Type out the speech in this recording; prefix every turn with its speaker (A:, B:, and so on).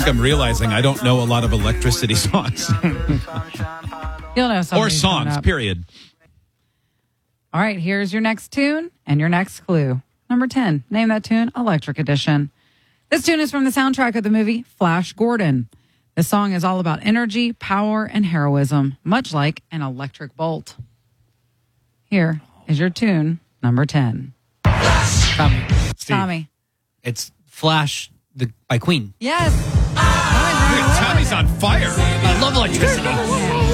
A: think I'm realizing I don't know a lot of electricity songs.
B: You'll know some
A: or songs, period.
B: All right, here's your next tune and your next clue. Number 10, name that tune, Electric Edition. This tune is from the soundtrack of the movie Flash Gordon. The song is all about energy, power, and heroism, much like an electric bolt. Here is your tune, number 10.
C: Tommy.
A: Steve.
B: Tommy.
C: It's Flash by Queen.
B: Yes.
A: Tommy's on fire.
C: I love electricity.